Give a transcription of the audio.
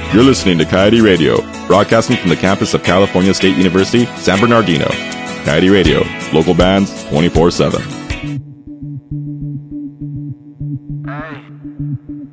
You're listening to Coyote Radio, broadcasting from the campus of California State University, San Bernardino. Coyote Radio, local bands 24/7.